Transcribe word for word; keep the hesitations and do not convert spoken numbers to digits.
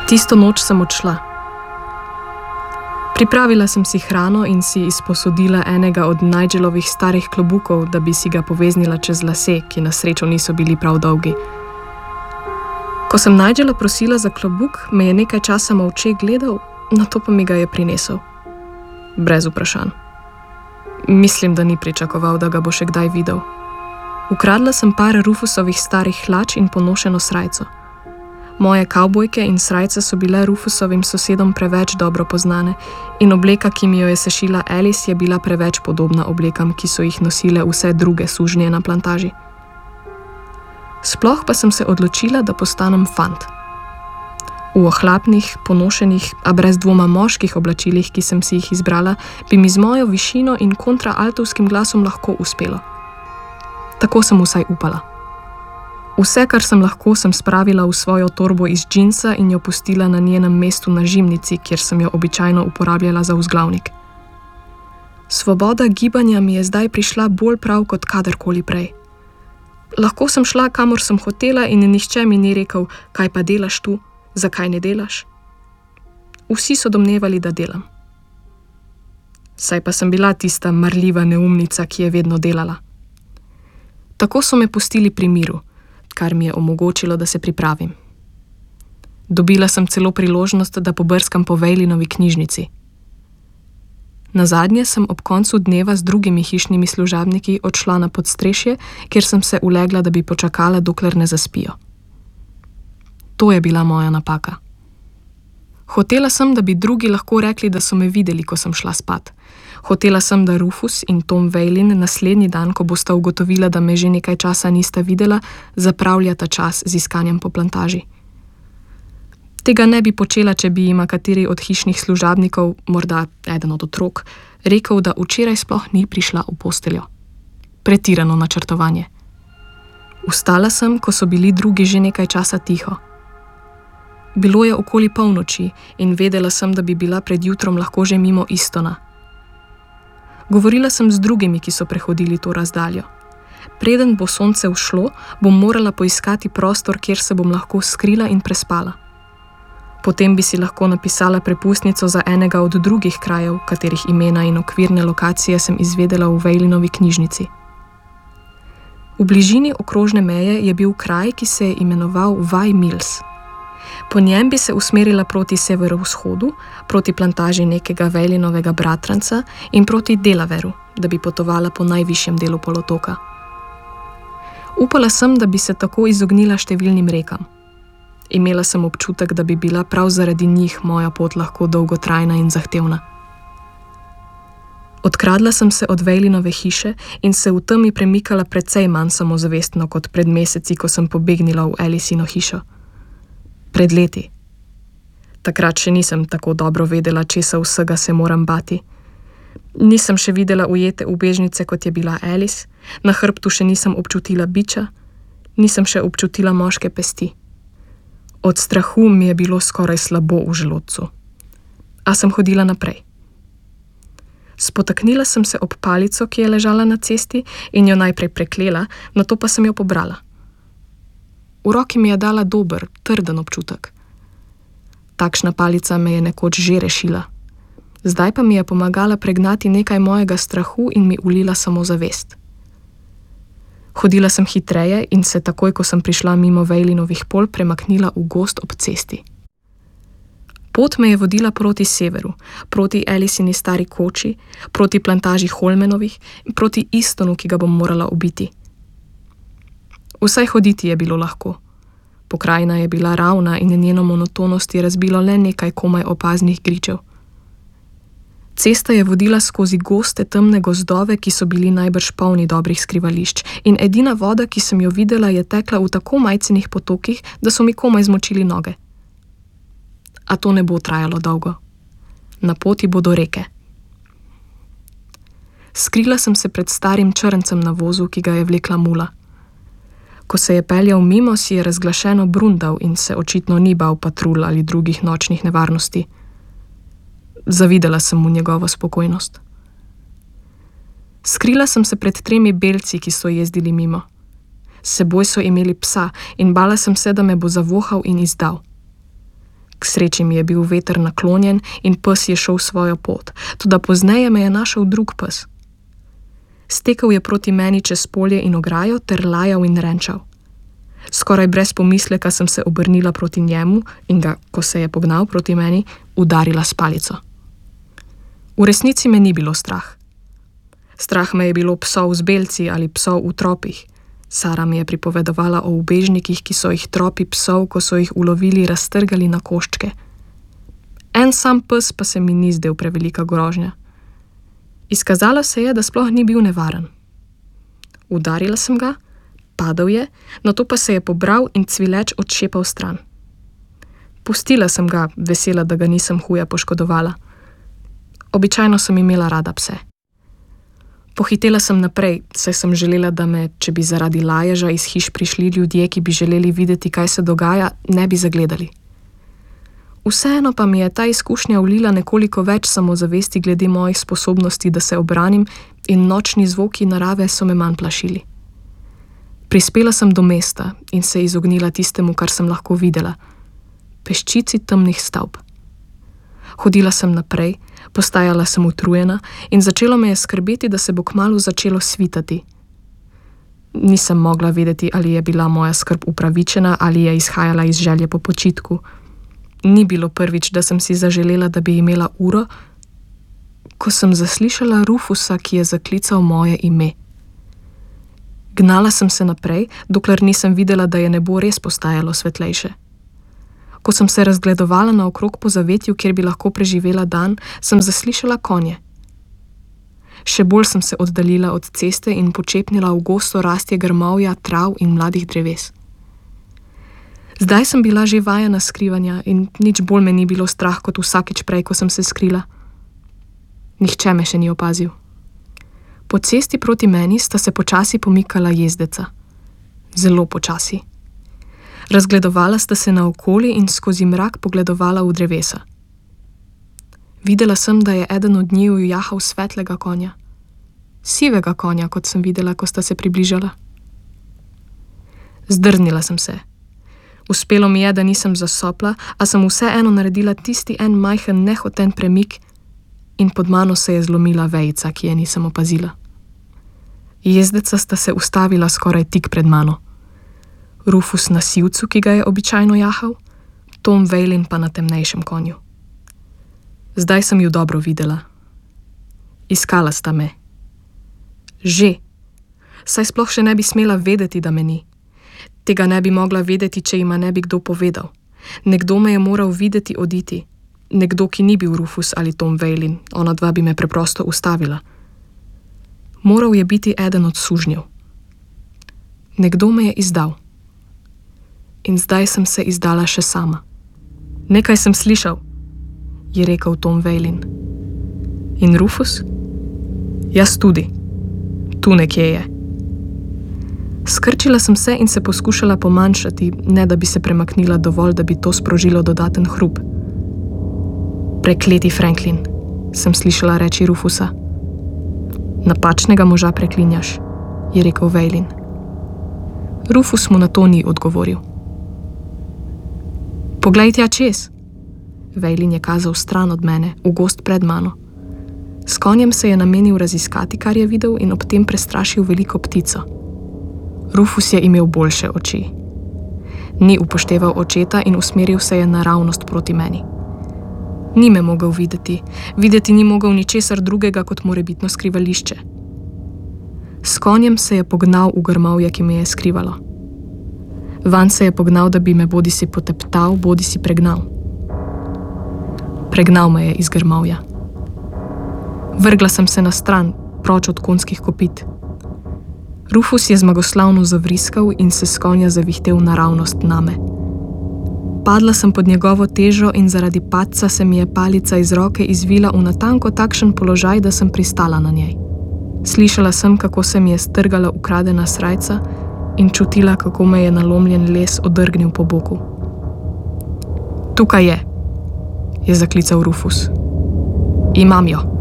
Tisto noč sem odšla. Pripravila sem si hrano in si izposodila enega od Nigelovih starih klobukov, da bi si ga poveznila čez lase, ki na srečo niso bili prav dolgi. Ko sem Nigela prosila za klobuk, me je nekaj časa molče gledal, nato pa mi ga je prinesel. Brez vprašanj. Mislim, da ni pričakoval, da ga bo še kdaj videl. Ukradla sem par Rufusovih starih hlač in ponošeno srajco. Moje kavbojke in srajce so bile Rufusovim sosedom preveč dobro poznane in obleka, ki mi jo je sešila Alice, je bila preveč podobna oblekam, ki so jih nosile vse druge sužnje na plantaži. Sploh pa sem se odločila, da postanem fant. V ohlapnih, ponošenih, a brez dvoma moških oblačilih, ki sem si jih izbrala, bi mi z mojo višino in kontraaltovskim glasom lahko uspelo. Tako sem vsaj upala. Vse, kar sem lahko, sem spravila v svojo torbo iz džinsa in jo pustila na njenem mestu na žimnici, kjer sem jo običajno uporabljala za vzglavnik. Svoboda gibanja mi je zdaj prišla bolj prav kot kadarkoli prej. Lahko sem šla, kamor sem hotela in nihče mi ni rekel, kaj pa delaš tu, zakaj ne delaš. Vsi so domnevali, da delam. Saj pa sem bila tista marljiva neumnica, ki je vedno delala. Tako so me pustili pri miru, kar mi je omogočilo, da se pripravim. Dobila sem celo priložnost, da pobrskam po Vejlinovi knjižnici. Nazadnje sem ob koncu dneva z drugimi hišnimi služabniki odšla na podstrešje, kjer sem se ulegla, da bi počakala, dokler ne zaspijo. To je bila moja napaka. Hotela sem, da bi drugi lahko rekli, da so me videli, ko sem šla spat. Hotela sem, da Rufus in Tom Vejlin naslednji dan, ko bosta ugotovila, da me že nekaj časa nista videla, zapravljata čas z iskanjem po plantaži. Tega ne bi počela, če bi jima kateri od hišnih služabnikov, morda eden od otrok, rekel, da včeraj sploh ni prišla v posteljo. Pretirano načrtovanje. Vstala sem, ko so bili drugi že nekaj časa tiho. Bilo je okoli polnoči in vedela sem, da bi bila pred jutrom lahko že mimo Istona. Govorila sem z drugimi, ki so prehodili to razdaljo. Preden bo sonce vzšlo, bom morala poiskati prostor, kjer se bom lahko skrila in prespala. Potem bi si lahko napisala prepustnico za enega od drugih krajev, katerih imena in okvirne lokacije sem izvedela v Vejlinovi knjižnici. V bližini okrožne meje je bil kraj, ki se je imenoval Vai Mills. Po njem bi se usmerila proti severovzhodu, proti plantaži nekega Vejlinovega bratranca in proti Delaveru, da bi potovala po najvišjem delu polotoka. Upala sem, da bi se tako izognila številnim rekam. Imela sem občutek, da bi bila prav zaradi njih moja pot lahko dolgotrajna in zahtevna. Odkradla sem se od Vejlinove hiše in se v temi premikala precej manj samozavestno kot pred meseci, ko sem pobegnila v Alicino hišo. Pred leti. Takrat še nisem tako dobro vedela, česa vsega se moram bati. Nisem še videla ujete ubežnice, kot je bila Alice, na hrbtu še nisem občutila biča, nisem še občutila moške pesti. Od strahu mi je bilo skoraj slabo v želodcu. A sem hodila naprej. Spotaknila sem se ob palico, ki je ležala na cesti, in jo najprej preklela, nato pa sem jo pobrala. V roki mi je dala dober, trden občutek. Takšna palica me je nekoč že rešila. Zdaj pa mi je pomagala pregnati nekaj mojega strahu in mi ulila samozavest. Hodila sem hitreje in se takoj, ko sem prišla mimo Vejlinovih polj, premaknila v gozd ob cesti. Pot me je vodila proti severu, proti Alicini stari koči, proti plantaži Holmenovih in proti Istonu, ki ga bom morala ubiti. Vsaj hoditi je bilo lahko. Pokrajina je bila ravna in njeno monotonost je razbilo le nekaj komaj opaznih gričev. Cesta je vodila skozi goste temne gozdove, ki so bili najbrž polni dobrih skrivališč, in edina voda, ki sem jo videla, je tekla v tako majcenih potokih, da so mi komaj zmočili noge. A to ne bo trajalo dolgo. Na poti bodo reke. Skrila sem se pred starim črncem na vozu, ki ga je vlekla mula. Ko se je peljal mimo, si je razglašeno brundal in se očitno ni bal patrul ali drugih nočnih nevarnosti. Zavidela sem mu njegovo spokojnost. Skrila sem se pred tremi belci, ki so jezdili mimo. S seboj so imeli psa in bala sem se, da me bo zavohal in izdal. K K sreči mi je bil veter naklonjen in pes je šel svojo pot, toda pozneje me je našel drug pes. Stekel je proti meni čez polje in ograjo ter lajal in renčal. Skoraj brez pomisleka sem se obrnila proti njemu in ga, ko se je pognal proti meni, udarila s palico. V resnici me ni bilo strah. Strah me je bilo psov z belci ali psov v tropih. Sara mi je pripovedovala o ubežnikih, ki so jih tropi psov, ko so jih ulovili, raztrgali na koščke. En sam pes pa se mi ni zdel prevelika grožnja. Izkazalo se je, da sploh ni bil nevaren. Udarila sem ga, padel je, nato pa se je pobral in cvileč odšepal stran. Pustila sem ga, vesela, da ga nisem huje poškodovala. Običajno sem imela rada pse. Pohitela sem naprej, saj sem želela, da me, če bi zaradi laježa iz hiš prišli ljudje, ki bi želeli videti, kaj se dogaja, ne bi zagledali. Vseeno pa mi je ta izkušnja vlila nekoliko več samozavesti glede mojih sposobnosti, da se obranim, in nočni zvoki narave so me manj plašili. Prispela sem do mesta in se izognila tistemu, kar sem lahko videla. Peščici temnih stavb. Hodila sem naprej, postajala sem utrujena in začelo me je skrbeti, da se bo kmalu začelo svitati. Nisem mogla vedeti, ali je bila moja skrb upravičena ali je izhajala iz želje po počitku. Ni bilo prvič, da sem si zaželela, da bi imela uro, ko sem zaslišala Rufusa, ki je zaklical moje ime. Gnala sem se naprej, dokler nisem videla, da je nebo res postajalo svetlejše. Ko sem se razgledovala naokrog po zavetju, kjer bi lahko preživela dan, sem zaslišala konje. Še bolj sem se oddaljila od ceste in počepnila v gosto rastje grmovja, trav in mladih dreves. Zdaj sem bila že vajena skrivanja in nič bolj me ni bilo strah kot vsakič prej, ko sem se skrila. Nihče me še ni opazil. Po cesti proti meni sta se počasi pomikala jezdeca. Zelo počasi. Razgledovala sta se naokoli in skozi mrak pogledovala v drevesa. Videla sem, da je eden od njiju jahal svetlega konja. Sivega konja, kot sem videla, ko sta se približala. Zdrznila sem se. Uspelo mi je, da nisem zasopla, a sem vseeno naredila tisti en majhen nehoten premik in pod mano se je zlomila vejica, ki je nisem opazila. Jezdeca sta se ustavila skoraj tik pred mano. Rufus na sivcu, ki ga je običajno jahal, Tom Vejlin pa na temnejšem konju. Zdaj sem ju dobro videla. Iskala sta me. Že. Saj sploh še ne bi smela vedeti, da me ni. Tega ne bi mogla vedeti, če jima ne bi kdo povedal. Nekdo me je moral videti oditi. Nekdo, ki ni bil Rufus ali Tom Vejlin, ona dva bi me preprosto ustavila. Moral je biti eden od sužnjev. Nekdo me je izdal. In zdaj sem se izdala še sama. Nekaj sem slišal, je rekel Tom Vejlin. In Rufus? Jaz tudi. Tu nekje je. Skrčila sem se in se poskušala pomanjšati, ne da bi se premaknila dovolj, da bi to sprožilo dodaten hrup. Prekleti Franklin, sem slišala reči Rufusa. Napačnega moža preklinjaš, je rekel Vejlin. Rufus mu na to ni odgovoril. Poglej tja čez. Vejlin je kazal stran od mene, v gozd pred mano. S konjem se je namenil raziskati, kar je videl, in ob tem prestrašil veliko ptico. Rufus je imel boljše oči. Ni upošteval očeta in usmeril se je naravnost proti meni. Ni me mogel videti, videti ni mogel ničesar drugega kot morebitno skrivališče. S konjem se je pognal v grmovje, ki me je skrivalo. Vanj se je pognal, da bi me bodisi poteptal, bodisi pregnal. Pregnal me je iz grmovja. Vrgla sem se na stran, proč od konjskih kopit. Rufus je zmagoslavno zavriskal in se s konja zavihtel naravnost name. Padla sem pod njegovo težo in zaradi padca se mi je palica iz roke izvila v natanko takšen položaj, da sem pristala na njej. Slišala sem, kako se mi je strgala ukradena srajca in čutila, kako me je nalomljen les odrgnil po boku. Tukaj je, je zaklical Rufus. Imam jo.